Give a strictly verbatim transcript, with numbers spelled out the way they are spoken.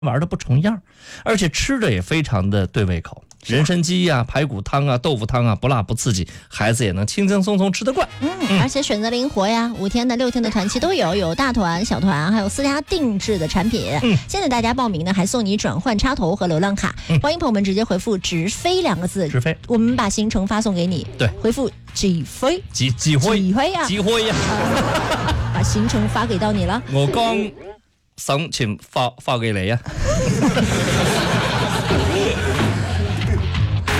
玩的不重样，而且吃的也非常的对胃口。人参鸡呀、啊、排骨汤啊、豆腐汤啊，不辣不刺激，孩子也能轻轻松松吃得惯。 嗯，而且选择灵活呀，五天的、六天的团期都有，有大团、小团，还有私家定制的产品。嗯，现在大家报名呢，还送你转换插头和流量卡。嗯、欢迎朋友们直接回复"直飞"两个字， 直飞， 我们把行程发送给你。 对， 回复"直飞"， 几几回？ 几回呀？ 几回呀？ 把行程发给到你了。 我刚省钱发发给你呀。